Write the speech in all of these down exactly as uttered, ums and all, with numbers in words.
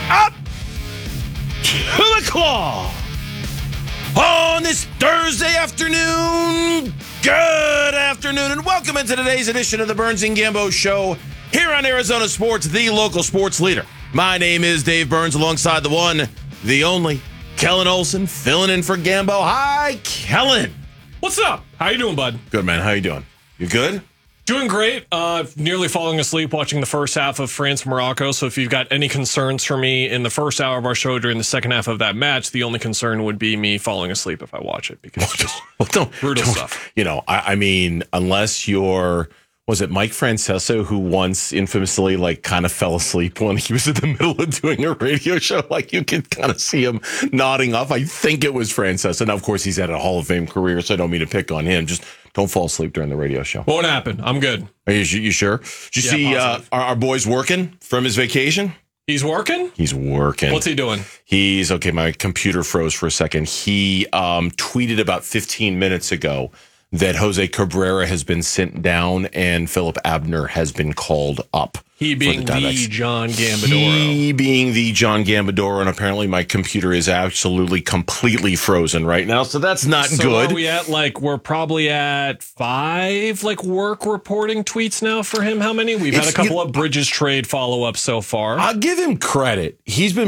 up to the claw on this Thursday afternoon. Good afternoon, and welcome into today's edition of the Burns and Gambo Show here on Arizona Sports, the local sports leader. My name is Dave Burns, alongside the one, the only, Kellen Olson, filling in for Gambo. Hi, Kellen. What's up? How you doing, bud? Good, man. How you doing? You good? Doing great. Uh, nearly falling asleep watching the first half of France-Morocco. So if you've got any concerns for me in the first hour of our show during the second half of that match, the only concern would be me falling asleep if I watch it, because it's just well, don't, brutal don't, stuff. You know, I, I mean, unless you're, was it Mike Francesa who once infamously like kind of fell asleep when he was in the middle of doing a radio show? Like you could kind of see him nodding off. I think it was Francesa. Now, of course, he's had a Hall of Fame career, so I don't mean to pick on him. Just don't fall asleep during the radio show. Won't happen. I'm good. Are you, you sure? Did you Yeah, see uh, our, our boys working from his vacation? He's working? He's working. What's he doing? He's, okay, my computer froze for a second. He um, tweeted about fifteen minutes ago that Jose Cabrera has been sent down and Philip Abner has been called up. He being the, the John Gambadoro. He being the John Gambadoro, and apparently my computer is absolutely completely frozen right now, so that's not so good. Are we at, like, we're probably at five, like, work reporting tweets now for him? How many? We've it's, had a couple you, of Bridges trade follow-ups so far. I'll give him credit. He's been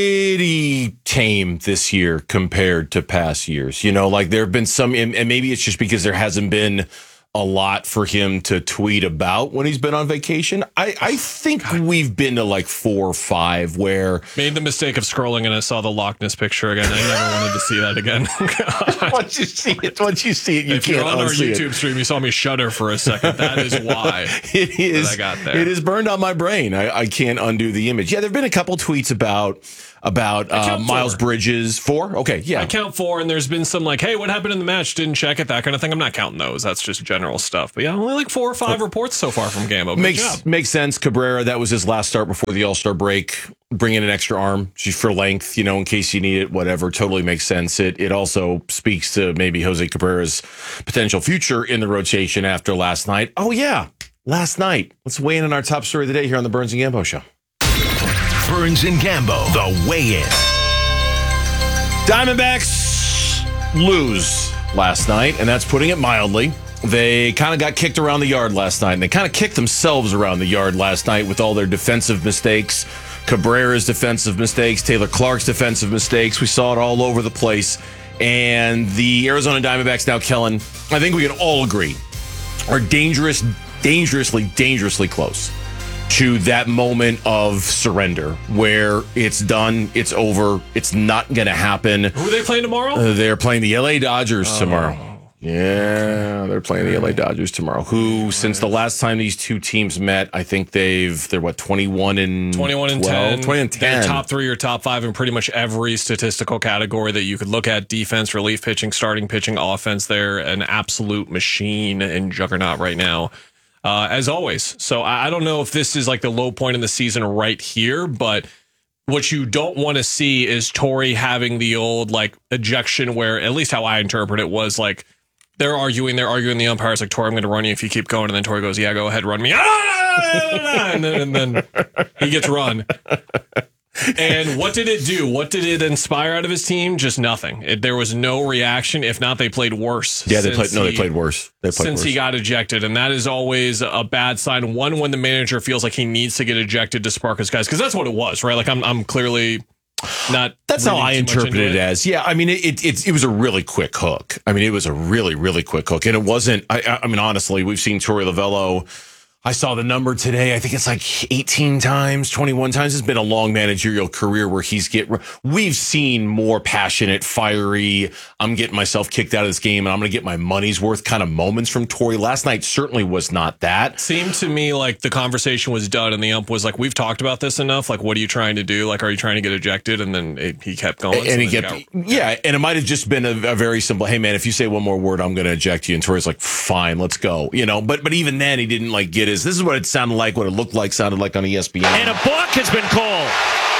pretty tame this year compared to past years. You know, like, there have been some, and maybe it's just because there hasn't been a lot for him to tweet about when he's been on vacation. I, I think God. we've been to like four or five where... Made the mistake of scrolling and I saw the Loch Ness picture again. I never wanted to see that again. Once you see it, once you see it, you if can't you're on our YouTube it. stream, you saw me shudder for a second. That is why it is, that I got there. It is burned on my brain. I, I can't undo the image. Yeah, there have been a couple tweets about... About uh, Miles four. Bridges. Four? Okay, yeah. I count four, and there's been some like, hey, what happened in the match? Didn't check it, that kind of thing. I'm not counting those. That's just general stuff. But yeah, only like four or five so, reports so far from Gambo. Good makes, job. Makes sense. Cabrera, that was his last start before the All-Star break. Bring in an extra arm for length, you know, in case you need it, whatever. Totally makes sense. It, it also speaks to maybe Jose Cabrera's potential future in the rotation after last night. Oh, yeah, last night. Let's weigh in on our top story of the day here on the Burns and Gambo Show. Burns and Gambo, the weigh-in. Diamondbacks lose last night, and that's putting it mildly. They kind of got kicked around the yard last night, and they kind of kicked themselves around the yard last night with all their defensive mistakes. Cabrera's defensive mistakes, Taylor Clark's defensive mistakes. We saw it all over the place. And the Arizona Diamondbacks now, Kellen, I think we can all agree, are dangerous, dangerously, dangerously close to that moment of surrender where it's done, it's over, it's not going to happen. Who are they playing tomorrow? Uh, they're playing the L A Dodgers oh. tomorrow. Yeah, they're playing the L A Dodgers tomorrow. Who, right. since the last time these two teams met, I think they've, they're what, twenty-one and twenty-one and ten. twenty and ten. They're top three or top five in pretty much every statistical category that you could look at. Defense, relief pitching, starting pitching, offense. They're an absolute machine and juggernaut right now. Uh, as always. So I don't know if this is like the low point in the season right here, but what you don't want to see is Torey having the old like ejection where, at least how I interpret it, was like they're arguing, they're arguing the umpires like, Torey, I'm going to run you if you keep going. And then Torey goes, yeah, go ahead, run me. And then, and then he gets run. And what did it do? What did it inspire out of his team? Just nothing. It, there was no reaction. If not, they played worse. Yeah, they played. No, they played worse. They played since worse. he got ejected, and that is always a bad sign. One, when the manager feels like he needs to get ejected to spark his guys, because that's what it was, right? Like I'm, I'm clearly not. That's how I interpreted it. it as. Yeah, I mean, it, it it it was a really quick hook. I mean, it was a really really quick hook, and it wasn't. I I mean, honestly, we've seen Torey Lovullo. I saw the number today. I think it's like eighteen times, twenty-one times. It's been a long managerial career where he's get. We've seen more passionate, fiery, I'm getting myself kicked out of this game and I'm going to get my money's worth kind of moments from Torey. Last night certainly was not that. Seemed to me like the conversation was done and the ump was like, we've talked about this enough. Like, what are you trying to do? Like, are you trying to get ejected? And then it, he kept going. And, so he kept, got, yeah. And it might have just been a, a very simple, hey man, if you say one more word, I'm going to eject you. And Torey's like, fine, let's go. You know, but, but even then he didn't like get his, this is what it sounded like, what it looked like, sounded like on E S P N. And a balk has been called.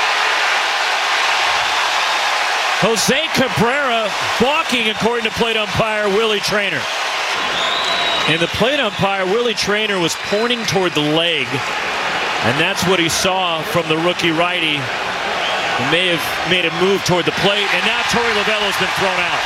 Jose Cabrera balking, according to plate umpire Willie Traynor. And the plate umpire, Willie Traynor, was pointing toward the leg. And that's what he saw from the rookie righty and may have made a move toward the plate, and now Torey Lovullo's been thrown out.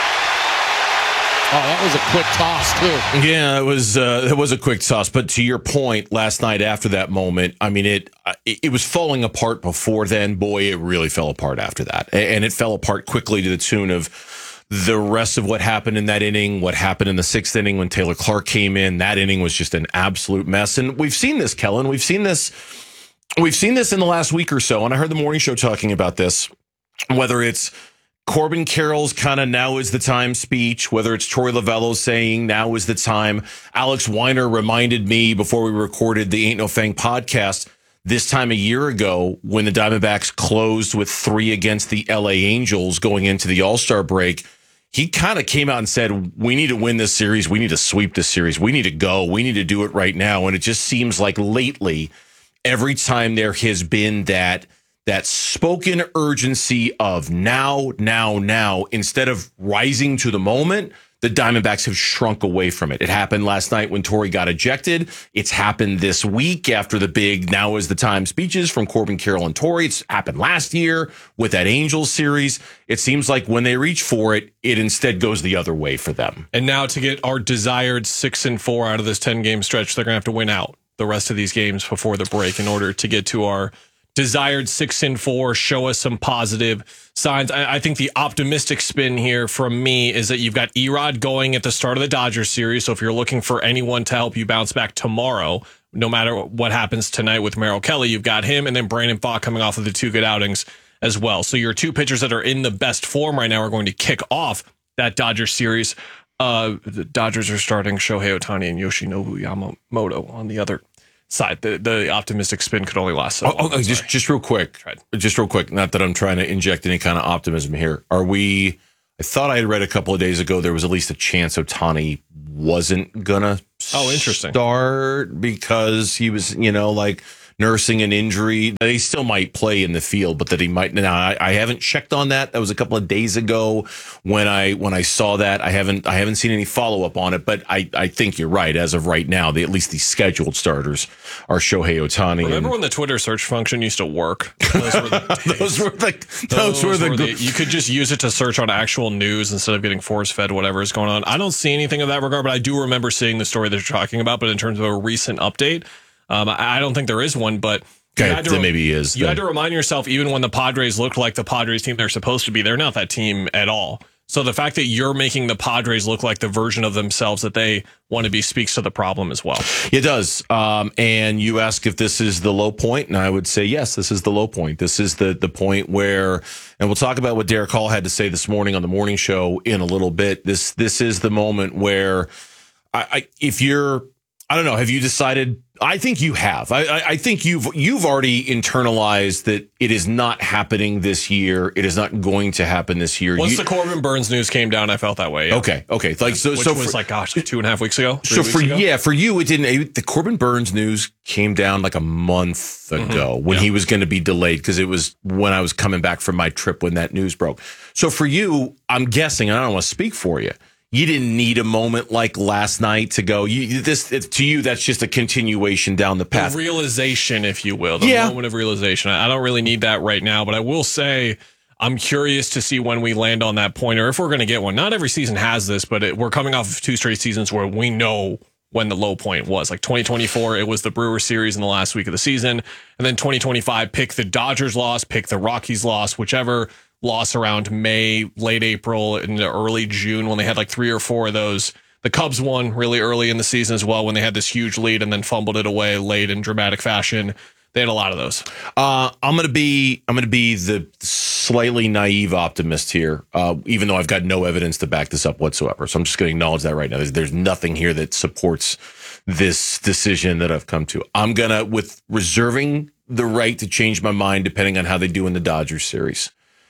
Oh, that was a quick toss, too. Yeah, it was uh, it was a quick toss. But to your point, last night after that moment, I mean, it it was falling apart before then. Boy, it really fell apart after that. And it fell apart quickly to the tune of the rest of what happened in that inning, what happened in the sixth inning when Taylor Clark came in. That inning was just an absolute mess. And we've seen this, Kellen. We've seen this. We've seen this in the last week or so. And I heard the morning show talking about this, whether it's Corbin Carroll's kind of now is the time speech, whether it's Torey Lovullo saying now is the time. Alex Weiner reminded me before we recorded the Ain't No Fang podcast this time a year ago when the Diamondbacks closed with three against the L A Angels going into the All-Star break. He kind of came out and said, we need to win this series. We need to sweep this series. We need to go. We need to do it right now. And it just seems like lately, every time there has been that that spoken urgency of now, now, now, instead of rising to the moment, the Diamondbacks have shrunk away from it. It happened last night when Torey got ejected. It's happened this week after the big now is the time speeches from Corbin Carroll and Torey. It's happened last year with that Angels series. It seems like when they reach for it, it instead goes the other way for them. And now to get our desired six and four out of this ten game stretch, they're going to have to win out the rest of these games before the break in order to get to our desired six and four, show us some positive signs. I, I think the optimistic spin here from me is that you've got Erod going at the start of the Dodgers series. So if you're looking for anyone to help you bounce back tomorrow, no matter what happens tonight with Merrill Kelly, you've got him, and then Brandon Pfaadt coming off of the two good outings as well. So your two pitchers that are in the best form right now are going to kick off that Dodgers series. Uh, the Dodgers are starting Shohei Ohtani and Yoshinobu Yamamoto on the other side. The the optimistic spin could only last so long. Oh, oh just just real quick. Tried. Just real quick. Not that I'm trying to inject any kind of optimism here. Are we? I thought I had read a couple of days ago there was at least a chance Ohtani wasn't gonna. Oh, interesting. Start because he was, you know, like nursing an injury. That he still might play in the field, but that he might. Now I, I haven't checked on that. That was a couple of days ago when I when I saw that. I haven't I haven't seen any follow up on it, but I, I think you're right. As of right now, the, at least the scheduled starters are Shohei Ohtani. Remember and, when the Twitter search function used to work? Those were the those were the those, those were the, were the you could just use it to search on actual news instead of getting force fed whatever is going on. I don't see anything of that regard, but I do remember seeing the story that you're talking about. But in terms of a recent update, um, I, I don't think there is one, but. Okay, then maybe he is. You then. had to remind yourself, even when the Padres looked like the Padres team they're supposed to be, they're not that team at all. So the fact that you're making the Padres look like the version of themselves that they want to be speaks to the problem as well. It does. Um, and you ask if this is the low point, and I would say yes, this is the low point. This is the the point where, and we'll talk about what Derek Hall had to say this morning on the morning show in a little bit. This this is the moment where, I, I if you're, I don't know, have you decided? I think you have. I, I, I think you've you've already internalized that it is not happening this year. It is not going to happen this year. Once you, the Corbin Burns news came down, I felt that way. Yeah. Okay, okay. Like so, Which so was for, like, gosh, two and a half weeks ago. So for ago? yeah, for you, it didn't. It, the Corbin Burns news came down like a month ago Mm-hmm. when Yeah. he was going to be delayed because it was when I was coming back from my trip when that news broke. So for you, I'm guessing, and I don't want to speak for you. You didn't need a moment like last night to go. You this it, to you, that's just a continuation down the path. The realization, if you will, the Yeah. moment of realization. I don't really need that right now, but I will say I'm curious to see when we land on that point, or if we're going to get one. Not every season has this, but it, we're coming off of two straight seasons where we know when the low point was. Like twenty twenty-four, it was the Brewers series in the last week of the season, and then twenty twenty-five, pick the Dodgers loss, pick the Rockies loss, whichever loss around May, late April, into early June when they had like three or four of those. The Cubs won really early in the season as well when they had this huge lead and then fumbled it away late in dramatic fashion. They had a lot of those. Uh, I'm gonna be I'm gonna be the slightly naive optimist here, uh, even though I've got no evidence to back this up whatsoever. So I'm just gonna acknowledge that right now. There's, there's nothing here that supports this decision that I've come to. I'm gonna, with reserving the right to change my mind depending on how they do in the Dodgers series.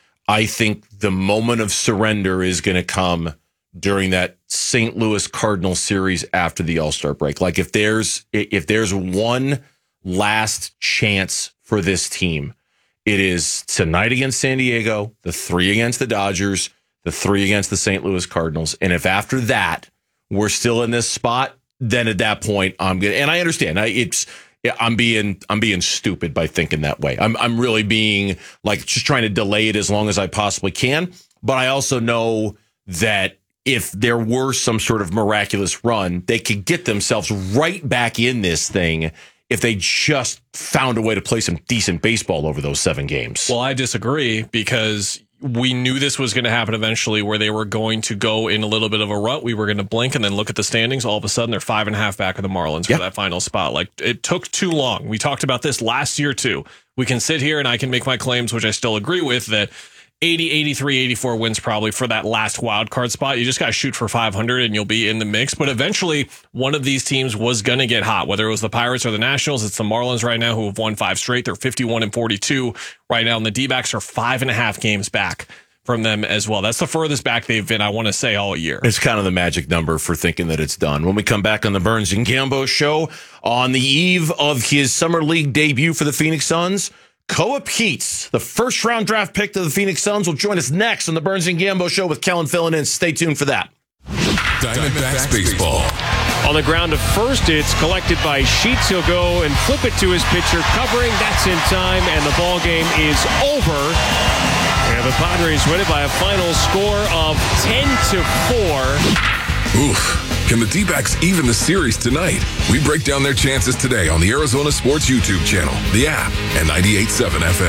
I think the moment of surrender is going to come during that Saint Louis Cardinals series after the All-Star break. Like if there's if there's one last chance for this team, it is tonight against San Diego, the three against the Dodgers, the three against the Saint Louis Cardinals. And if after that we're still in this spot, then at that point I'm good. And I understand I, it's yeah, I'm being I'm being stupid by thinking that way. I'm I'm really being like just trying to delay it as long as I possibly can. But I also know that if there were some sort of miraculous run, they could get themselves right back in this thing if they just found a way to play some decent baseball over those seven games. Well, I disagree because we knew this was going to happen eventually where they were going to go in a little bit of a rut. We were going to blink and then look at the standings. All of a sudden, they're five and a half back of the Marlins yeah. for that final spot. Like, it took too long. We talked about this last year, too. We can sit here and I can make my claims, which I still agree with, that eighty, eighty-three, eighty-four wins probably for that last wild card spot. You just got to shoot for five hundred and you'll be in the mix. But eventually, one of these teams was going to get hot, whether it was the Pirates or the Nationals. It's the Marlins right now who have won five straight. They're fifty-one and forty-two right now. And the D-backs are five and a half games back from them as well. That's the furthest back they've been, I want to say, all year. It's kind of the magic number for thinking that it's done. When we come back on the Burns and Gambo show, on the eve of his summer league debut for the Phoenix Suns, Koa Peets, the first round draft pick to the Phoenix Suns, will join us next on the Burns and Gambo show with Kellen filling in. Stay tuned for that. Diamondbacks baseball. On the ground to first, it's collected by Sheets. He'll go and flip it to his pitcher, covering. That's in time, and the ball game is over. And the Padres win it by a final score of ten to four. Oof. Can the D-backs even the series tonight? We break down their chances today on the Arizona Sports YouTube channel, the app, and ninety-eight point seven F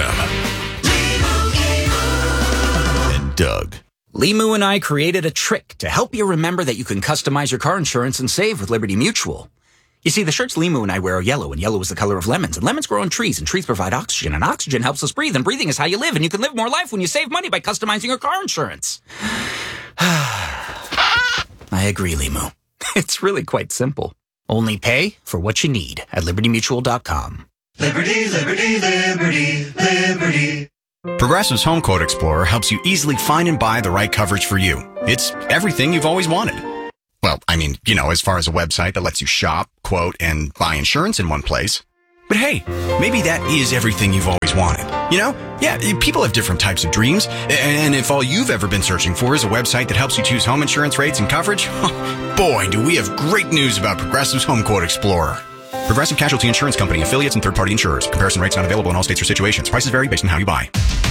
M. And Doug. Limu and I created a trick to help you remember that you can customize your car insurance and save with Liberty Mutual. You see, the shirts Limu and I wear are yellow, and yellow is the color of lemons, and lemons grow on trees, and trees provide oxygen, and oxygen helps us breathe, and breathing is how you live, and you can live more life when you save money by customizing your car insurance. I agree, Limu. It's really quite simple. Only pay for what you need at liberty mutual dot com. Liberty, liberty, liberty, liberty. Progressive's Home Quote Explorer helps you easily find and buy the right coverage for you. It's everything you've always wanted. Well, I mean, you know, as far as a website that lets you shop, quote, and buy insurance in one place. But hey, maybe that is everything you've always wanted. You know? Yeah, people have different types of dreams. And if all you've ever been searching for is a website that helps you choose home insurance rates and coverage, boy, do we have great news about Progressive's Home Quote Explorer. Progressive Casualty Insurance Company, affiliates, and third-party insurers. Comparison rates not available in all states or situations. Prices vary based on how you buy.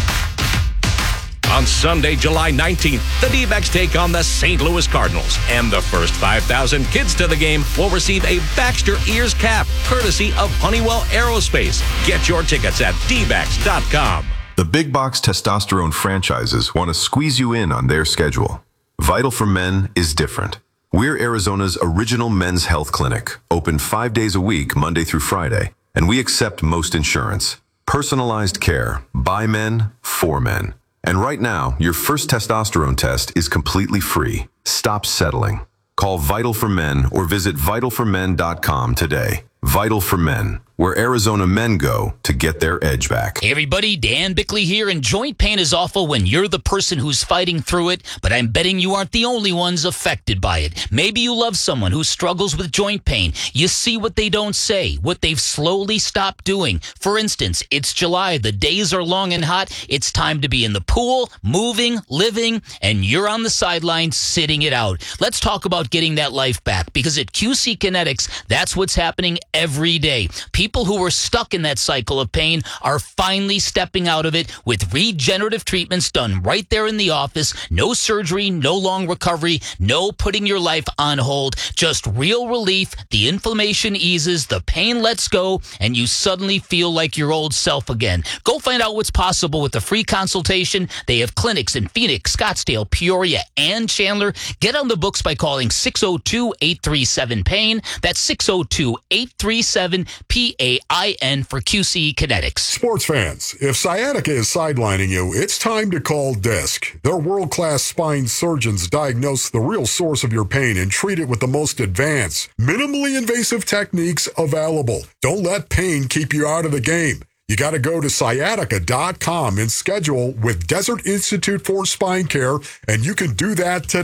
On Sunday, July nineteenth, the D-backs take on the Saint Louis Cardinals. And the first five thousand kids to the game will receive a Baxter Ears cap, courtesy of Honeywell Aerospace. Get your tickets at d backs dot com. The big box testosterone franchises want to squeeze you in on their schedule. Vital for Men is different. We're Arizona's original men's health clinic, open five days a week, Monday through Friday, and we accept most insurance. Personalized care, by men, for men. And right now, your first testosterone test is completely free. Stop settling. Call Vital for Men or visit vital for men dot com today. Vital for Men, where Arizona men go to get their edge back. Hey everybody, Dan Bickley here, and joint pain is awful when you're the person who's fighting through it, but I'm betting you aren't the only ones affected by it. Maybe you love someone who struggles with joint pain. You see what they don't say, what they've slowly stopped doing. For instance, it's July, the days are long and hot, it's time to be in the pool, moving, living, and you're on the sidelines sitting it out. Let's talk about getting that life back, because at Q C Kinetics, that's what's happening every day. People who were stuck in that cycle of pain are finally stepping out of it with regenerative treatments done right there in the office. No surgery, no long recovery, no putting your life on hold, just real relief. The inflammation eases, the pain lets go, and you suddenly feel like your old self again. Go find out what's possible with a free consultation. They have clinics in Phoenix, Scottsdale, Peoria, and Chandler. Get on the books by calling six oh two, eight three seven, pain. That's six oh two, eight three seven, P A I N for Q C Kinetics. Sports fans, if sciatica is sidelining you, it's time to call Disc. Their world-class spine surgeons diagnose the real source of your pain and treat it with the most advanced, minimally invasive techniques available. Don't let pain keep you out of the game. You got to go to sciatica dot com and schedule with Desert Institute for Spine Care, and you can do that today.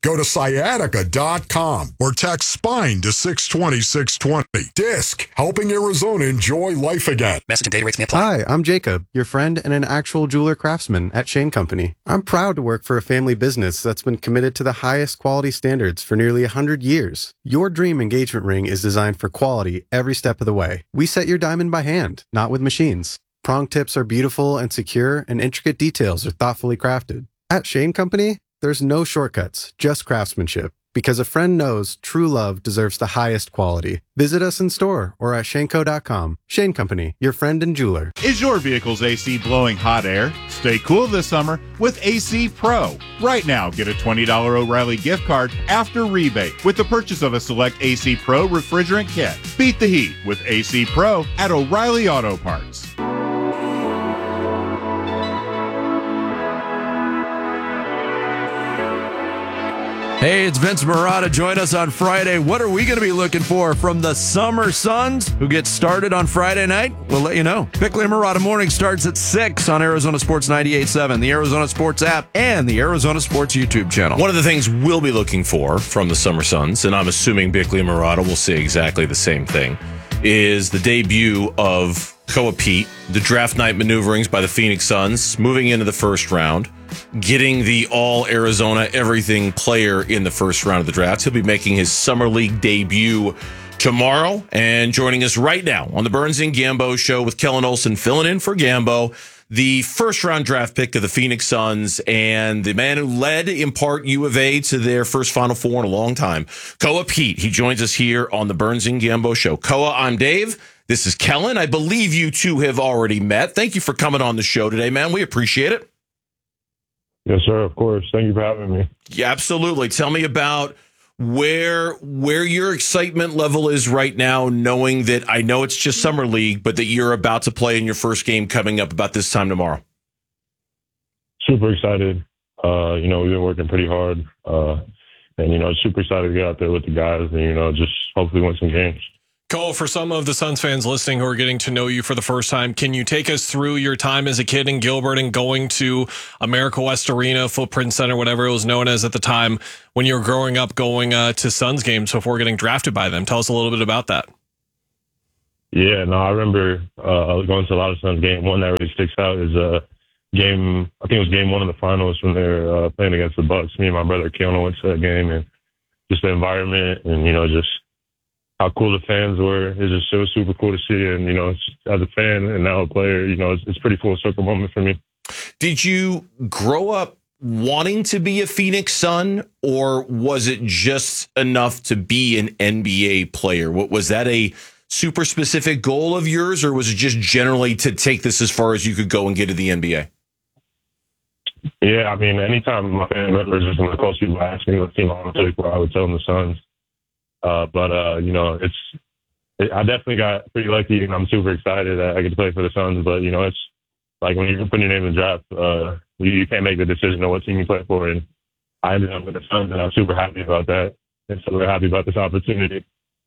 Go to sciatica dot com or text SPINE to six twenty, six twenty. Disc, helping Arizona enjoy life again. Message and data rates may apply. Hi, I'm Jacob, your friend and an actual jeweler craftsman at Shane Company. I'm proud to work for a family business that's been committed to the highest quality standards for nearly one hundred years. Your dream engagement ring is designed for quality every step of the way. We set your diamond by hand, not with machines. Prong tips are beautiful and secure, and intricate details are thoughtfully crafted. At Shane Company, there's no shortcuts, just craftsmanship. Because a friend knows true love deserves the highest quality. Visit us in store or at Shaneco dot com. Shane Company, your friend and jeweler. Is your vehicle's A C blowing hot air? Stay cool this summer with A C Pro. Right now, get a twenty dollars O'Reilly gift card after rebate with the purchase of a select A C Pro refrigerant kit. Beat the heat with A C Pro at O'Reilly Auto Parts. Hey, it's Vince Marotta. Join us on Friday. What are we going to be looking for from the Summer Suns, who get started on Friday night? We'll let you know. Bickley and Marotta Morning starts at six on Arizona Sports ninety-eight point seven, the Arizona Sports app, and the Arizona Sports YouTube channel. One of the things we'll be looking for from the Summer Suns, and I'm assuming Bickley and Marotta will say exactly the same thing, is the debut of Koa Pete, the draft night maneuverings by the Phoenix Suns, moving into the first round, getting the all-Arizona everything player in the first round of the draft. He'll be making his Summer League debut tomorrow, and joining us right now on the Burns and Gambo show with Kellen Olson filling in for Gambo, the first-round draft pick of the Phoenix Suns and the man who led, in part, U of A to their first Final Four in a long time, Koa Pete. He joins us here on the Burns and Gambo show. Koa, I'm Dave. This is Kellen. I believe you two have already met. Thank you for coming on the show today, man. We appreciate it. Yes, sir. Of course. Thank you for having me. Yeah, absolutely. Tell me about where where your excitement level is right now, knowing that I know it's just Summer League, but that you're about to play in your first game coming up about this time tomorrow. Super excited. Uh, you know, we've been working pretty hard. Uh, and, you know, super excited to get out there with the guys and, you know, just hopefully win some games. Cole, for some of the Suns fans listening who are getting to know you for the first time, can you take us through your time as a kid in Gilbert and going to America West Arena, Footprint Center, whatever it was known as at the time, when you were growing up going uh, to Suns games before getting drafted by them? Tell us a little bit about that. Yeah, no, I remember uh, going to a lot of Suns games. One that really sticks out is a uh, game, I think it was game one of the finals when they were uh, playing against the Bucks. Me and my brother Keona went to that game, and just the environment and, you know, just how cool the fans were. It was just, it was super cool to see. And, you know, as a fan and now a player, you know, it's, it's a pretty full circle moment for me. Did you grow up wanting to be a Phoenix Sun, or was it just enough to be an N B A player? What was that, a super specific goal of yours, or was it just generally to take this as far as you could go and get to the N B A? Yeah, I mean, anytime my family members or some of the close people ask me what team I want to take, well, I would tell them the Suns. Uh, but, uh, you know, it's, it, I definitely got pretty lucky, and I'm super excited that I get to play for the Suns. But, you know, it's like when you're putting your name in the draft, uh, you, you can't make the decision on what team you play for. And I ended up with the Suns, and I'm super happy about that. And so we're happy about this opportunity.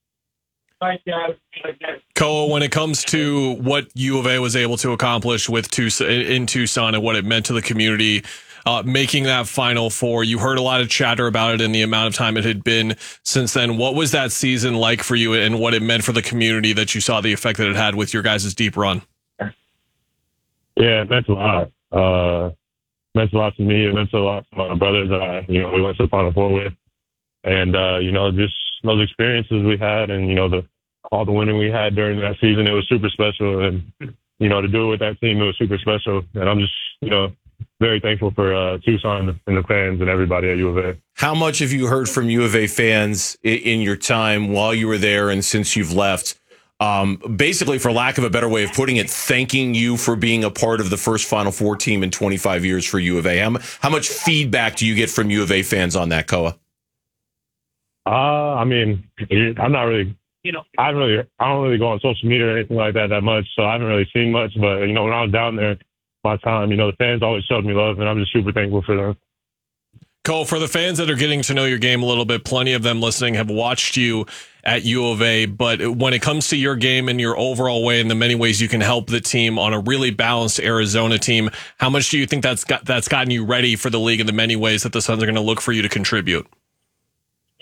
Koa, when it comes to what U of A was able to accomplish with Tucson, in Tucson and what it meant to the community, uh, making that Final Four, you heard a lot of chatter about it and the amount of time it had been since then. What was that season like for you, and what it meant for the community that you saw the effect that it had with your guys' deep run? Yeah, it meant a lot. Uh, it meant a lot to me. It meant a lot to my brothers that I, you know, we went to the Final Four with. And, uh, you know, just those experiences we had and, you know, the all the winning we had during that season, it was super special. And, you know, to do it with that team, it was super special. And I'm just, you know, very thankful for uh, Tucson and the fans and everybody at U of A. How much have you heard from U of A fans in your time while you were there and since you've left? Um, basically, for lack of a better way of putting it, thanking you for being a part of the first Final Four team in twenty-five years for U of A. How, how much feedback do you get from U of A fans on that, Koa? Uh, I mean, I'm not really, you know, I haven't really, I don't really go on social media or anything like that that much, so I haven't really seen much. But, you know, when I was down there, my time, you know, the fans always showed me love, and I'm just super thankful for them. Cole, for the fans that are getting to know your game a little bit, plenty of them listening have watched you at U of A, but when it comes to your game and your overall way and the many ways you can help the team on a really balanced Arizona team, how much do you think that's got, that's gotten you ready for the league in the many ways that the Suns are going to look for you to contribute?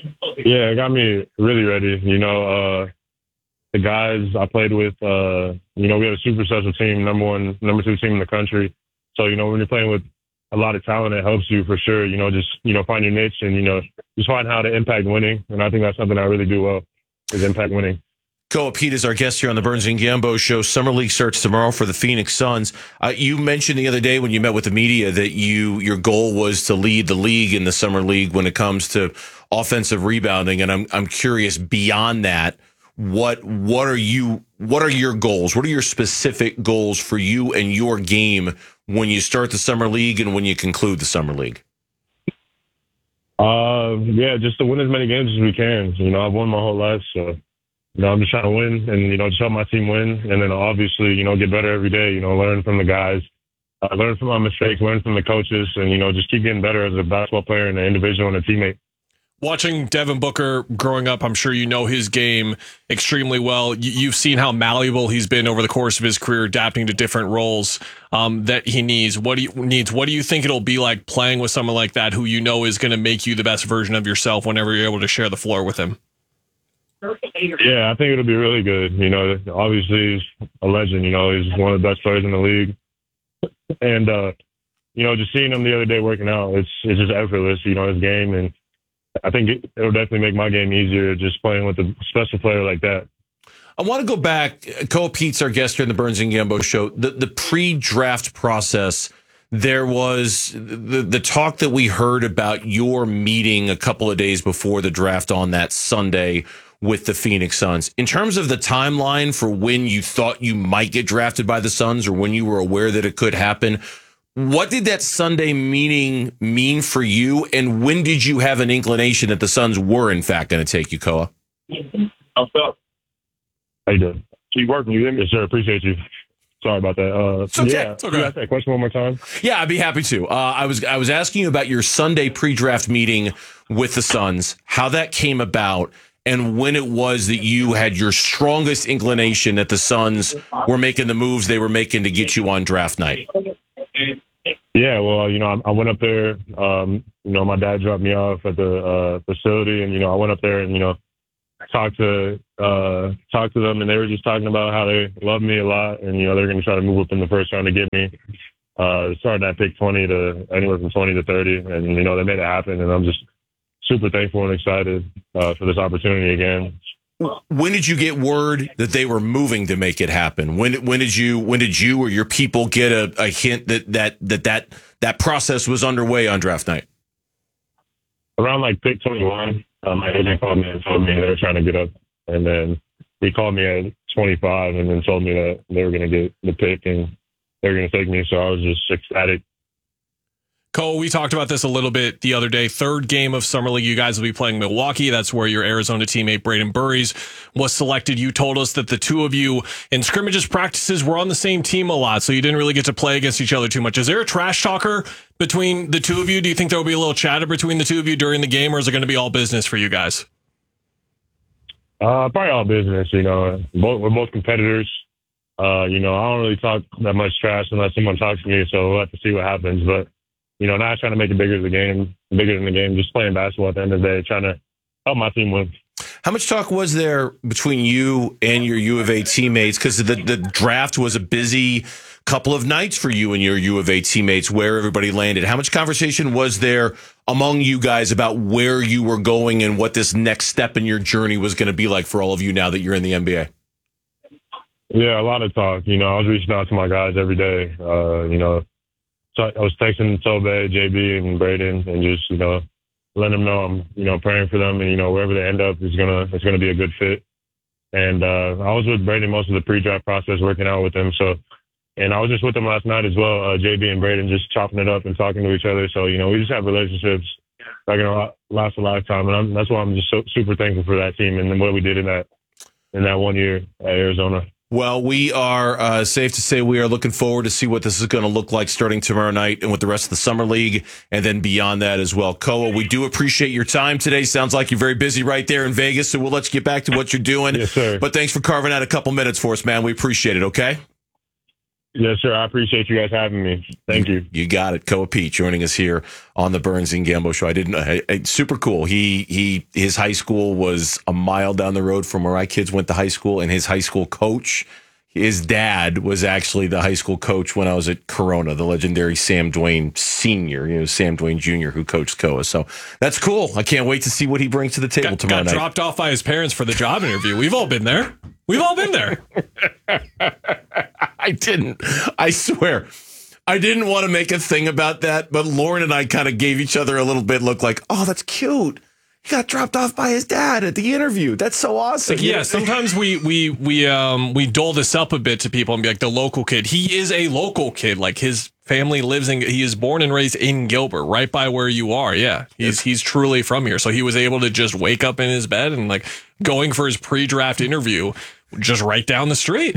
Yeah, it got me really ready. You know, uh, the guys I played with, uh, you know, we had a super special team, number one, number two team in the country. So, you know, when you're playing with a lot of talent, it helps you for sure. You know, just, you know, find your niche and, you know, just find how to impact winning. And I think that's something I really do well, is impact winning. Koa Pete is our guest here on the Burns and Gambo Show. Summer League starts tomorrow for the Phoenix Suns. Uh, you mentioned the other day when you met with the media that you your goal was to lead the league in the Summer League when it comes to offensive rebounding. And I'm I'm curious, beyond that, what what are you what are your goals? What are your specific goals for you and your game when you start the Summer League and when you conclude the Summer League? Uh, yeah, just to win as many games as we can. You know, I've won my whole life, so. You know, I'm just trying to win and, you know, just help my team win. And then obviously, you know, get better every day, you know, learn from the guys, uh, learn from my mistakes, learn from the coaches, and, you know, just keep getting better as a basketball player and an individual and a teammate. Watching Devin Booker growing up, I'm sure you know his game extremely well. You've seen how malleable he's been over the course of his career, adapting to different roles um, that he needs. What do you needs? What do you think it'll be like playing with someone like that who you know is going to make you the best version of yourself whenever you're able to share the floor with him? Yeah, I think it'll be really good. You know, obviously he's a legend. You know, he's one of the best players in the league. And, uh, you know, just seeing him the other day working out, it's it's just effortless, you know, his game. And I think it, it'll definitely make my game easier just playing with a special player like that. I want to go back. Koa Pete's our guest here in the Burns and Gambo Show. The, the pre-draft process, there was the, the talk that we heard about your meeting a couple of days before the draft on that Sunday with the Phoenix Suns. In terms of the timeline for when you thought you might get drafted by the Suns or when you were aware that it could happen, what did that Sunday meeting mean for you? And when did you have an inclination that the Suns were, in fact, going to take you, Koa? How you doing? Keep working. You didn't, sir. Appreciate you. Sorry about that. Uh, it's okay. Yeah, it's okay. You ask that question one more time? Yeah, I'd be happy to. Uh, I was I was asking you about your Sunday pre-draft meeting with the Suns, how that came about, and when it was that you had your strongest inclination that the Suns were making the moves they were making to get you on draft night. Yeah, well, you know, I, I went up there. Um, you know, my dad dropped me off at the uh, facility, and you know, I went up there and you know, talked to uh, talked to them, and they were just talking about how they love me a lot, and you know, they're going to try to move up in the first round to get me. Uh, starting at pick twenty to anywhere from twenty to thirty, and you know, they made it happen, and I'm just super thankful and excited uh, for this opportunity again. When did you get word that they were moving to make it happen? When when did you when did you or your people get a, a hint that that, that that that process was underway on draft night? Around like pick twenty-one, um, my agent called me and told me they were trying to get up, and then he called me at twenty-five and then told me that they were going to get the pick and they were going to take me. So I was just ecstatic. Cole, we talked about this a little bit the other day. Third game of Summer League, you guys will be playing Milwaukee. That's where your Arizona teammate Braden Burries was selected. You told us that the two of you in scrimmages practices were on the same team a lot, so you didn't really get to play against each other too much. Is there a trash talker between the two of you? Do you think there will be a little chatter between the two of you during the game, or is it going to be all business for you guys? Uh, probably all business, you know. Both, we're both competitors. Uh, you know, I don't really talk that much trash unless someone talks to me, so we'll have to see what happens. But you know, not trying to make it bigger than the game, bigger than the game, just playing basketball at the end of the day, trying to help my team win. How much talk was there between you and your U of A teammates? Because the, the draft was a busy couple of nights for you and your U of A teammates, where everybody landed. How much conversation was there among you guys about where you were going and what this next step in your journey was going to be like for all of you now that you're in the N B A? Yeah, a lot of talk. You know, I was reaching out to my guys every day, uh, you know, So I was texting Tobe, J B, and Braden, and just you know, letting them know I'm you know praying for them, and you know wherever they end up is gonna it's gonna be a good fit. And uh, I was with Braden most of the pre-draft process, working out with him. So, and I was just with them last night as well. Uh, J B and Braden just chopping it up and talking to each other. So you know, we just have relationships that are gonna last a lifetime, and I'm, that's why I'm just so super thankful for that team and what we did in that in that one year at Arizona. Well, we are uh, safe to say we are looking forward to see what this is going to look like starting tomorrow night and with the rest of the Summer League and then beyond that as well. Koa, we do appreciate your time today. Sounds like you're very busy right there in Vegas, so we'll let you get back to what you're doing. Yes, sir. But thanks for carving out a couple minutes for us, man. We appreciate it, okay? Yes, sir. I appreciate you guys having me. Thank you. You got it. Koa Pete joining us here on the Burns and Gambo show. I didn't know. Super cool. He he his high school was a mile down the road from where my kids went to high school, and his high school coach, his dad was actually the high school coach when I was at Corona, the legendary Sam Dwayne Senior, you know, Sam Dwayne Junior who coached Koa. So that's cool. I can't wait to see what he brings to the table got, tomorrow got night. dropped off by his parents for the job interview. We've all been there. We've all been there. I didn't. I swear. I didn't want to make a thing about that, but Lauren and I kind of gave each other a little bit look like, oh, that's cute. He got dropped off by his dad at the interview. That's so awesome. Like, yeah, sometimes we we we um we dole this up a bit to people and be like, the local kid. He is a local kid. Like, his family lives in, he is born and raised in Gilbert, right by where you are. Yeah, he's he's truly from here. So he was able to just wake up in his bed and, like, going for his pre-draft interview just right down the street.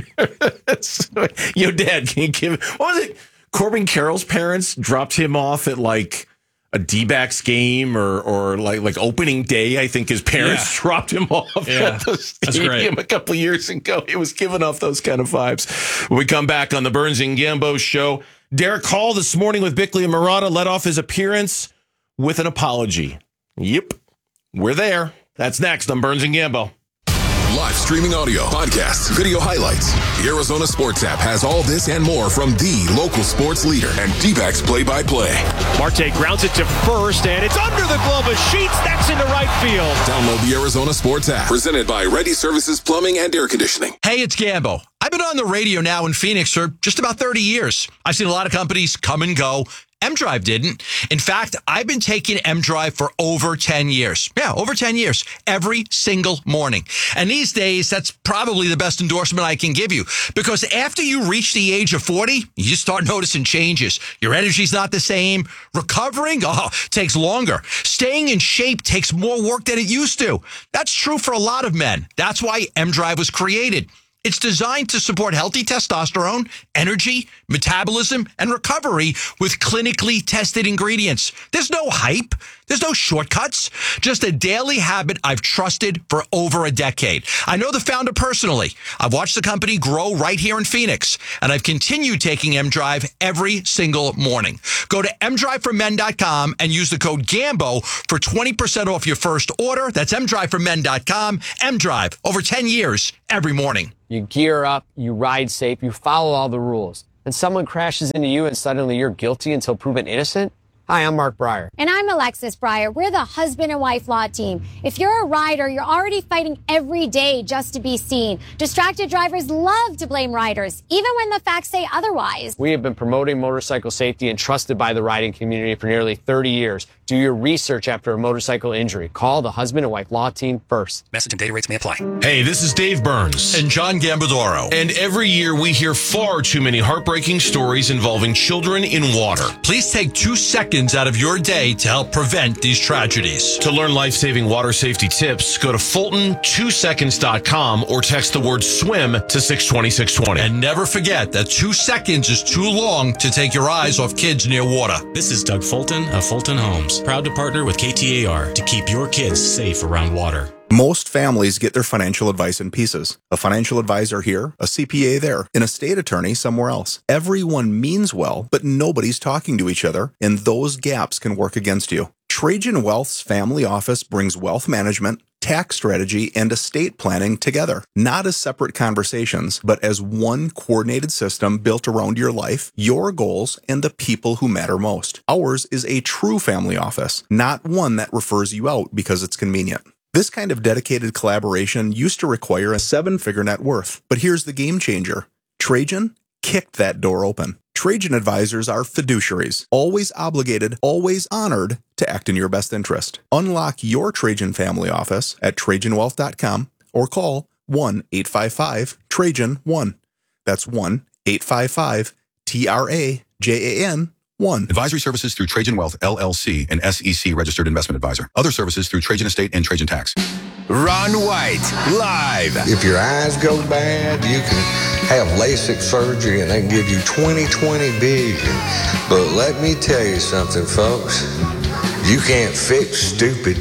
Yo, Dad, can you give, what was it? Corbin Carroll's parents dropped him off at, like, a D-backs game or or like like opening day. I think his parents yeah. dropped him off yeah, at the stadium a couple of years ago. It was giving off those kind of vibes. When we come back on the Burns and Gambo show, Derek Hall this morning with Bickley and Murata led off his appearance with an apology. Yep, we're there. That's next on Burns and Gambo. Live streaming audio, podcasts, video highlights. The Arizona Sports app has all this and more from the local sports leader and D-backs play-by-play. Marte grounds it to first, and it's under the glove of Sheets. That's into right field. Download the Arizona Sports app, presented by Ready Services Plumbing and Air Conditioning. Hey, it's Gambo. I've been on the radio now in Phoenix for just about thirty years. I've seen a lot of companies come and go. M-Drive didn't. In fact, I've been taking M-Drive for over ten years. Yeah, over ten years. Every single morning. And these days, that's probably the best endorsement I can give you. Because after you reach the age of forty, you start noticing changes. Your energy's not the same. Recovering, oh, takes longer. Staying in shape takes more work than it used to. That's true for a lot of men. That's why M-Drive was created. It's designed to support healthy testosterone, energy, metabolism, and recovery with clinically tested ingredients. There's no hype. There's no shortcuts. Just a daily habit I've trusted for over a decade. I know the founder personally. I've watched the company grow right here in Phoenix, and I've continued taking M-Drive every single morning. Go to m drive for men dot com and use the code GAMBO for twenty percent off your first order. That's m drive for men dot com. M-Drive, over ten years, every morning. You gear up, you ride safe, you follow all the rules. And someone crashes into you and suddenly you're guilty until proven innocent? Hi, I'm Mark Breyer. And I'm Alexis Breyer. We're the husband and wife law team. If you're a rider, you're already fighting every day just to be seen. Distracted drivers love to blame riders, even when the facts say otherwise. We have been promoting motorcycle safety and trusted by the riding community for nearly thirty years. Do your research after a motorcycle injury. Call the husband and wife law team first. Message and data rates may apply. Hey, this is Dave Burns. And John Gambadoro. And every year we hear far too many heartbreaking stories involving children in water. Please take two seconds out of your day to help prevent these tragedies. To learn life-saving water safety tips, go to Fulton two seconds dot com or text the word swim to six two six two zero. And never forget that two seconds is too long to take your eyes off kids near water. This is Doug Fulton of Fulton Homes, proud to partner with K T A R to keep your kids safe around water. Most families get their financial advice in pieces. A financial advisor here, a C P A there, an estate attorney somewhere else. Everyone means well, but nobody's talking to each other, and those gaps can work against you. Trajan Wealth's family office brings wealth management, tax strategy, and estate planning together, not as separate conversations, but as one coordinated system built around your life, your goals, and the people who matter most. Ours is a true family office, not one that refers you out because it's convenient. This kind of dedicated collaboration used to require a seven-figure net worth, but here's the game changer. Trajan kicked that door open. Trajan advisors are fiduciaries, always obligated, always honored to act in your best interest. Unlock your Trajan family office at trajan wealth dot com or call one eight five five Trajan one. That's one eight five five T R A J A N one. Advisory services through Trajan Wealth, L L C, an S E C registered investment advisor. Other services through Trajan Estate and Trajan Tax. Ron White, live. If your eyes go bad, you can have LASIK surgery and they can give you twenty twenty vision. But let me tell you something, folks. You can't fix stupid.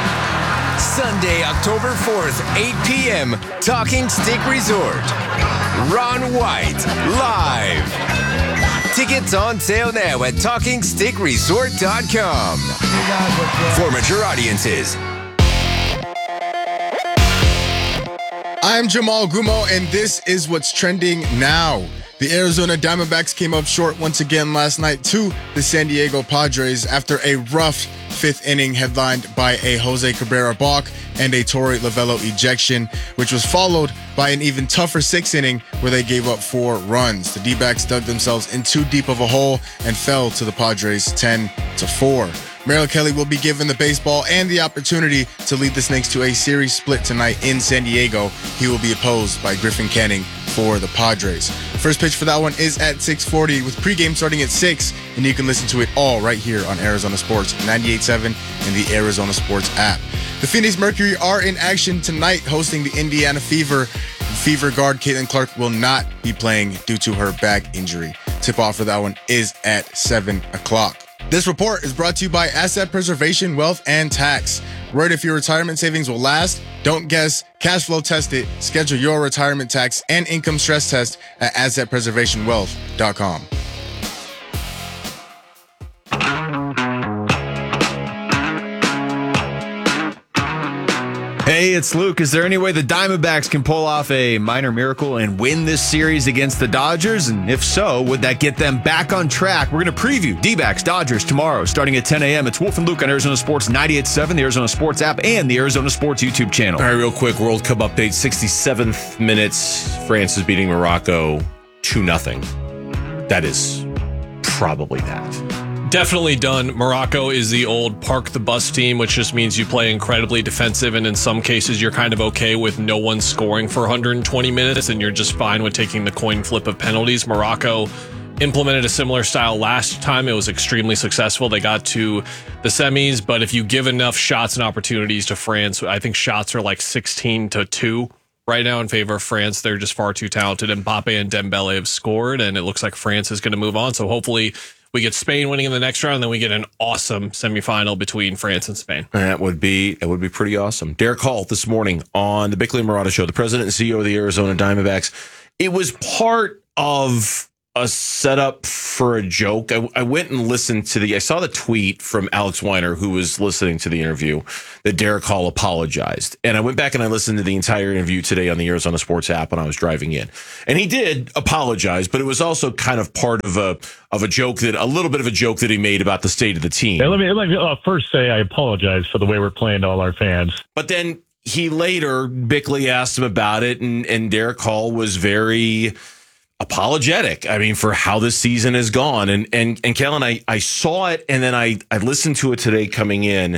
Sunday, October fourth, eight p.m., Talking Stick Resort. Ron White, live. Tickets on sale now at talking stick resort dot com. For mature audiences. I'm Jamal Gumo, and this is what's trending now. The Arizona Diamondbacks came up short once again last night to the San Diego Padres after a rough fifth inning headlined by a Jose Cabrera balk and a Torey Lovullo ejection, which was followed by an even tougher sixth inning where they gave up four runs. The D-backs dug themselves in too deep of a hole and fell to the Padres ten to four. Merrill Kelly will be given the baseball and the opportunity to lead the Snakes to a series split tonight in San Diego. He will be opposed by Griffin Canning for the Padres. First pitch for that one is at six forty with pregame starting at six, and you can listen to it all right here on Arizona Sports ninety-eight point seven and the Arizona Sports app. The Phoenix Mercury are in action tonight hosting the Indiana Fever. Fever guard Caitlin Clark will not be playing due to her back injury. Tip-off for that one is at seven o'clock. This report is brought to you by Asset Preservation, Wealth, and Tax. Worried if your retirement savings will last? Don't guess. Cash flow test it. Schedule your retirement tax and income stress test at asset preservation wealth dot com. Hey, it's Luke. Is there any way the Diamondbacks can pull off a minor miracle and win this series against the Dodgers? And if so, would that get them back on track? We're going to preview D-backs Dodgers tomorrow starting at ten a.m. It's Wolf and Luke on Arizona Sports ninety-eight point seven, the Arizona Sports app, and the Arizona Sports YouTube channel. All right, real quick, World Cup update. sixty-seventh minutes, France is beating Morocco two nothing. That is probably that. Definitely done. Morocco is the old park the bus team, which just means you play incredibly defensive, and in some cases you're kind of okay with no one scoring for one hundred twenty minutes, and you're just fine with taking the coin flip of penalties. Morocco implemented a similar style last time. It was extremely successful. They got to the semis, but if you give enough shots and opportunities to France, I think shots are like sixteen to two right now in favor of France. They're just far too talented. Mbappe and Dembele have scored, and it looks like France is going to move on. So hopefully we get Spain winning in the next round, and then we get an awesome semifinal between France and Spain. That would be that would be pretty awesome. Derek Hall this morning on the Bickley and Murata Show, the president and C E O of the Arizona Diamondbacks. It was part of a setup for a joke. I, I went and listened to the, I saw the tweet from Alex Weiner, who was listening to the interview, that Derek Hall apologized. And I went back and I listened to the entire interview today on the Arizona Sports app when I was driving in. And he did apologize, but it was also kind of part of a of a joke that, a little bit of a joke that he made about the state of the team. Hey, let me, let me uh, first say I apologize for the way we're playing to all our fans. But then he later, Bickley asked him about it, and, and Derek Hall was very apologetic, I mean, for how this season has gone. And and and Kellen, I, I saw it, and then I, I listened to it today coming in,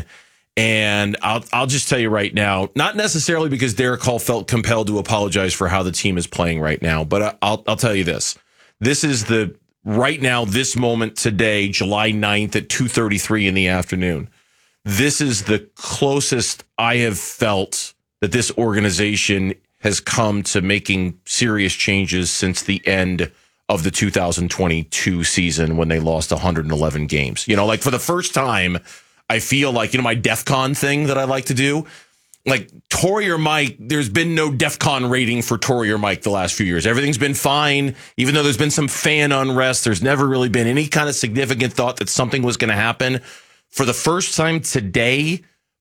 and I'll I'll just tell you right now, not necessarily because Derek Hall felt compelled to apologize for how the team is playing right now, but I'll I'll tell you this. This is the right now, this moment today, July ninth at two thirty-three in the afternoon. This is the closest I have felt that this organization has come to making serious changes since the end of the two thousand twenty-two season when they lost one hundred eleven games. You know, like for the first time, I feel like, you know, my DEF CON thing that I like to do, like Torey or Mike, there's been no DEF CON rating for Torey or Mike the last few years. Everything's been fine. Even though there's been some fan unrest, there's never really been any kind of significant thought that something was going to happen. For the first time today,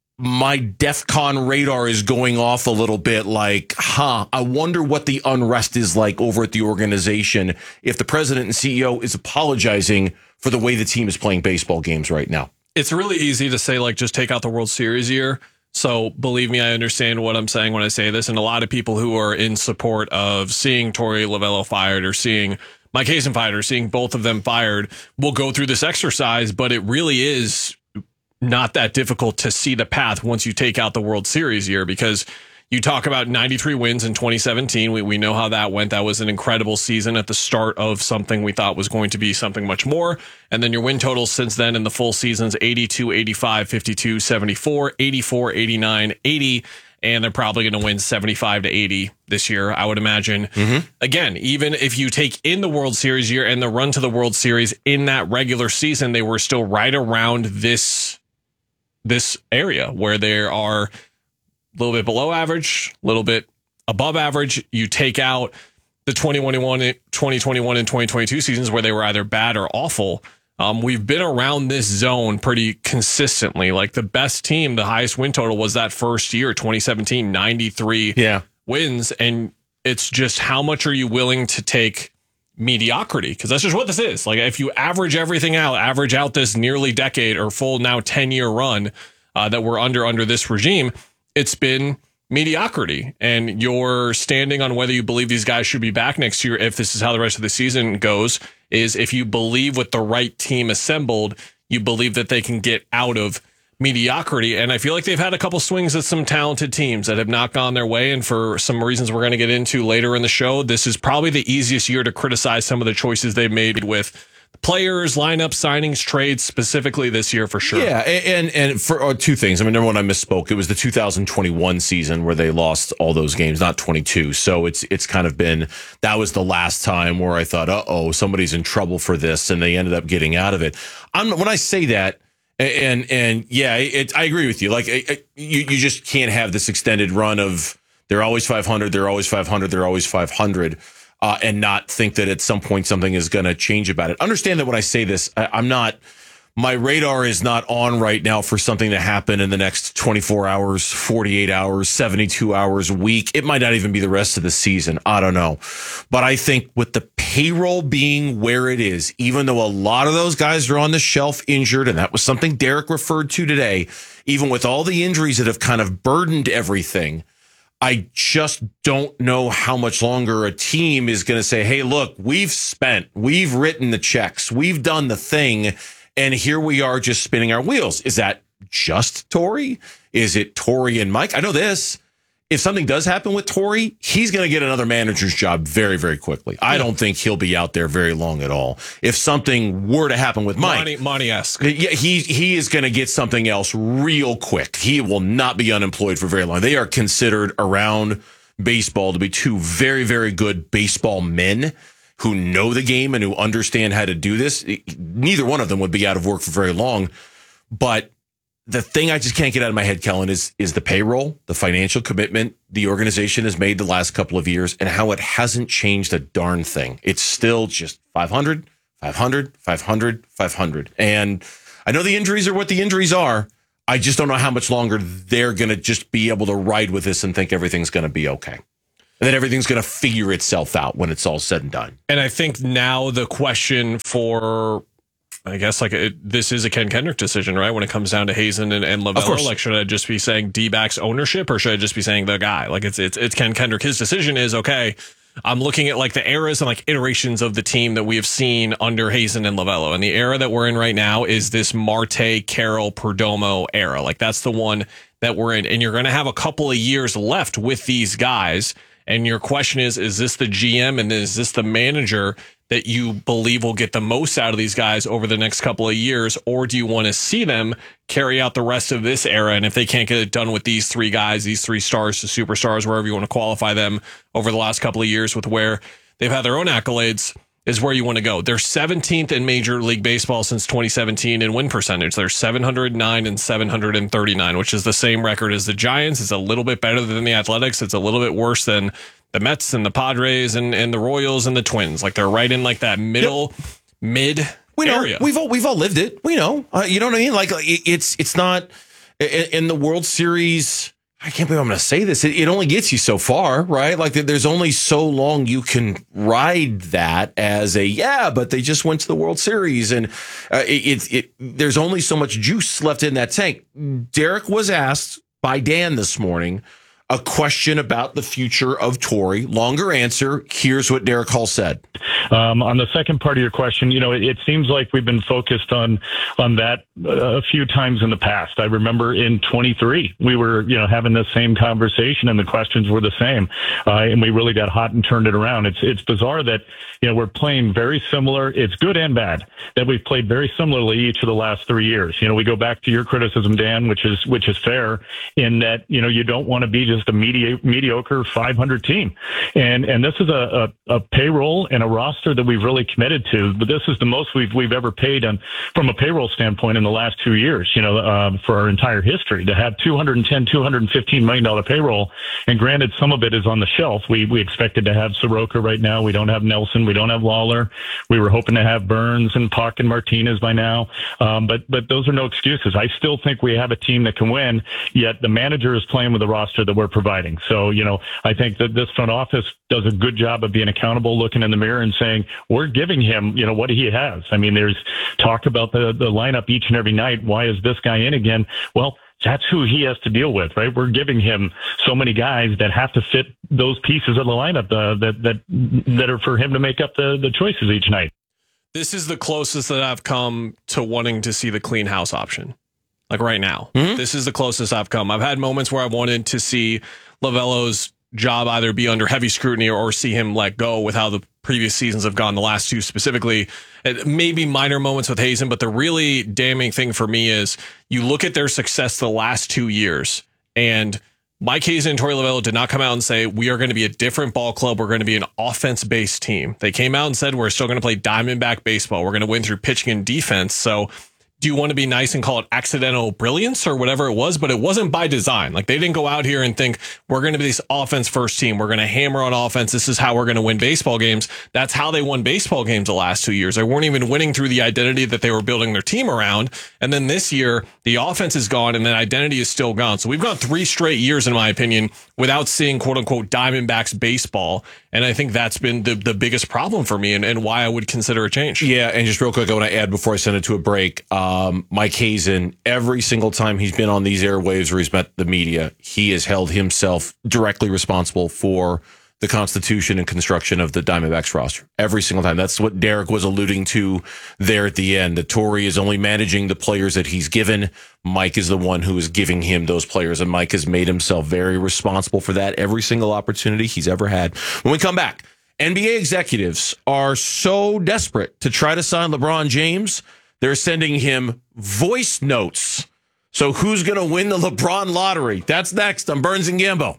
my DEF CON radar is going off a little bit, like, huh, I wonder what the unrest is like over at the organization if the president and C E O is apologizing for the way the team is playing baseball games right now. It's really easy to say, like, just take out the World Series year. So believe me, I understand what I'm saying when I say this. And a lot of people who are in support of seeing Torey Lovullo fired or seeing Mike Hazen fired or seeing both of them fired will go through this exercise, but it really is not that difficult to see the path once you take out the World Series year, because you talk about ninety-three wins in twenty seventeen. We we know how that went. That was an incredible season at the start of something we thought was going to be something much more. And then your win totals since then in the full seasons, eighty-two, eighty-five, fifty-two, seventy-four, eighty-four, eighty-nine, eighty. And they're probably going to win seventy-five to eighty this year, I would imagine. Mm-hmm. Again, even if you take in the World Series year and the run to the World Series in that regular season, they were still right around this this area where they are a little bit below average, a little bit above average. You take out the twenty twenty-one, twenty twenty-one and twenty twenty-two seasons where they were either bad or awful, um, we've been around this zone pretty consistently. Like the best team, the highest win total was that first year, twenty seventeen, ninety-three yeah. wins. And it's just how much are you willing to take mediocrity? Because that's just what this is. Like if you average everything out, average out this nearly decade or full now ten year run uh, that we're under under this regime, it's been mediocrity. And you're standing on whether you believe these guys should be back next year, if this is how the rest of the season goes, is if you believe with the right team assembled, you believe that they can get out of mediocrity. And I feel like they've had a couple swings at some talented teams that have not gone their way. And for some reasons we're going to get into later in the show, this is probably the easiest year to criticize some of the choices they've made with players, lineup, signings, trades, specifically this year for sure. Yeah, and and for uh, two things. I mean, number one, I misspoke. It was the two thousand twenty-one season where they lost all those games, not twenty-two. So it's it's kind of been, that was the last time where I thought, uh-oh, somebody's in trouble for this, and they ended up getting out of it. I'm, when I say that, and and yeah, it, I agree with you. Like, it, it, you, you just can't have this extended run of they're always five hundred, they're always five hundred, they're always five hundred. Uh, and not think that at some point something is going to change about it. Understand that when I say this, I, I'm not, my radar is not on right now for something to happen in the next twenty-four hours, forty-eight hours, seventy-two hours, a week. It might not even be the rest of the season. I don't know. But I think with the payroll being where it is, even though a lot of those guys are on the shelf injured, and that was something Derek referred to today, even with all the injuries that have kind of burdened everything, I just don't know how much longer a team is going to say, hey, look, we've spent, we've written the checks, we've done the thing, and here we are just spinning our wheels. Is that just Torrey? Is it Torrey and Mike? I know this. If something does happen with Torrey, he's going to get another manager's job very, very quickly. I don't think he'll be out there very long at all. If something were to happen with Mike, Monty, Monty-esque. Yeah, he he is going to get something else real quick. He will not be unemployed for very long. They are considered around baseball to be two very, very good baseball men who know the game and who understand how to do this. Neither one of them would be out of work for very long, but the thing I just can't get out of my head, Kellen, is is the payroll, the financial commitment the organization has made the last couple of years, and how it hasn't changed a darn thing. It's still just five hundred, five hundred, five hundred, five hundred. And I know the injuries are what the injuries are. I just don't know how much longer they're going to just be able to ride with this and think everything's going to be okay. And then everything's going to figure itself out when it's all said and done. And I think now the question for, I guess, like it, this is a Ken Kendrick decision, right? When it comes down to Hazen and, and Lavello, like, should I just be saying D-backs ownership, or should I just be saying the guy? Like, it's it's it's Ken Kendrick. His decision is, okay, I'm looking at like the eras and like iterations of the team that we have seen under Hazen and Lavello, and the era that we're in right now is this Marte, Carroll, Perdomo era. Like, that's the one that we're in, and you're going to have a couple of years left with these guys. And your question is, is this the G M and is this the manager that you believe will get the most out of these guys over the next couple of years? Or do you want to see them carry out the rest of this era? And if they can't get it done with these three guys, these three stars to superstars, wherever you want to qualify them over the last couple of years with where they've had their own accolades, is where you want to go. They're seventeenth in Major League Baseball since twenty seventeen in win percentage. They're seven hundred nine and seven hundred thirty-nine, which is the same record as the Giants. It's a little bit better than the Athletics. It's a little bit worse than the Mets and the Padres and, and the Royals and the Twins. Like, they're right in like that middle, yep. mid we know, area. We've all, we've all lived it. We know. Uh, you know what I mean? Like, it's it's not in, in the World Series. I can't believe I'm going to say this. It, it only gets you so far, right? Like, there's only so long you can ride that as a, yeah, but they just went to the World Series. And uh, it, it, it there's only so much juice left in that tank. Derek was asked by Dan this morning a question about the future of Torrey. Longer answer. Here's what Derek Hall said. Um, on the second part of your question, you know, it, it seems like we've been focused on on that uh, a few times in the past. I remember in twenty-three, we were, you know, having the same conversation and the questions were the same. Uh, and we really got hot and turned it around. It's it's bizarre that, you know, we're playing very similar. It's good and bad that we've played very similarly each of the last three years. You know, we go back to your criticism, Dan, which is which is fair in that, you know, you don't want to be just a medi- mediocre five hundred team. And and this is a, a, a payroll and a roster roster that we've really committed to. But this is the most we've we've ever paid on from a payroll standpoint in the last two years. You know, um, for our entire history to have two hundred ten, two hundred fifteen million dollar payroll. And granted, some of it is on the shelf. We we expected to have Soroka right now. We don't have Nelson. We don't have Lawler. We were hoping to have Burns and Puck and Martinez by now. Um, but but those are no excuses. I still think we have a team that can win. Yet the manager is playing with the roster that we're providing. So you know, I think that this front office does a good job of being accountable, looking in the mirror and saying, we're giving him, you know, what he has. I mean, there's talk about the, the lineup each and every night. Why is this guy in again? Well, that's who he has to deal with, right? We're giving him so many guys that have to fit those pieces of the lineup uh, that, that, that are for him to make up the, the choices each night. This is the closest that I've come to wanting to see the clean house option. Like right now, mm-hmm. This is the closest I've come. I've had moments where I wanted to see Lavello's job either be under heavy scrutiny or see him let go with how the previous seasons have gone, the last two specifically. Maybe minor moments with Hazen, but the really damning thing for me is you look at their success the last two years, and Mike Hazen and Torey Lovullo did not come out and say, we are going to be a different ball club. We're going to be an offense-based team. They came out and said, we're still going to play Diamondback baseball. We're going to win through pitching and defense. So do you want to be nice and call it accidental brilliance or whatever it was? But it wasn't by design. Like, they didn't go out here and think we're going to be this offense first team. We're going to hammer on offense. This is how we're going to win baseball games. That's how they won baseball games the last two years. They weren't even winning through the identity that they were building their team around. And then this year, the offense is gone and that identity is still gone. So we've gone three straight years, in my opinion, without seeing quote unquote Diamondbacks baseball. And I think that's been the, the biggest problem for me and, and why I would consider a change. Yeah. And just real quick, I want to add before I send it to a break, um, Mike Hazen, every single time he's been on these airwaves or he's met the media, he has held himself directly responsible for the constitution and construction of the Diamondbacks roster. Every single time. That's what Derek was alluding to there at the end. That Torey is only managing the players that he's given. Mike is the one who is giving him those players, and Mike has made himself very responsible for that every single opportunity he's ever had. When we come back, N B A executives are so desperate to try to sign LeBron James, they're sending him voice notes. So who's going to win the LeBron lottery? That's next on Burns and Gambo.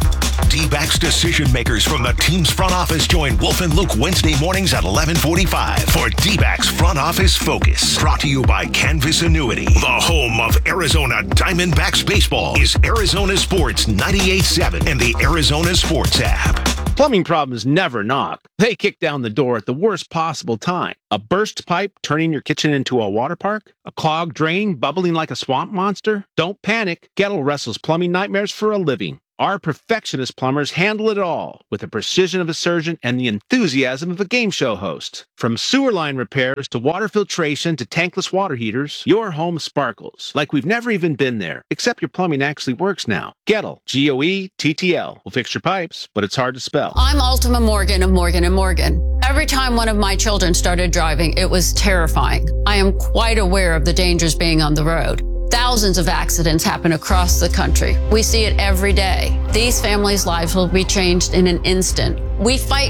D-backs decision makers from the team's front office join Wolf and Luke Wednesday mornings at eleven forty-five for D-backs Front Office Focus. Brought to you by Canvas Annuity. The home of Arizona Diamondbacks baseball is Arizona Sports ninety-eight point seven and the Arizona Sports app. Plumbing problems never knock. They kick down the door at the worst possible time. A burst pipe turning your kitchen into a water park? A clogged drain bubbling like a swamp monster? Don't panic. Gettle wrestles plumbing nightmares for a living. Our perfectionist plumbers handle it all with the precision of a surgeon and the enthusiasm of a game show host. From sewer line repairs to water filtration to tankless water heaters, your home sparkles like we've never even been there, except your plumbing actually works now. Gettle, G O E T T L, will fix your pipes, but it's hard to spell. I'm Ultima Morgan of Morgan and Morgan. Every time one of my children started driving, it was terrifying. I am quite aware of the dangers being on the road. Thousands of accidents happen across the country. We see it every day. These families' lives will be changed in an instant. We fight